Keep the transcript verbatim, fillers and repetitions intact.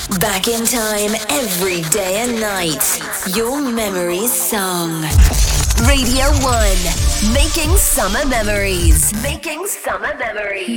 Back in time every day and night. Your memories song. Radio one. Making summer memories. Making summer memories.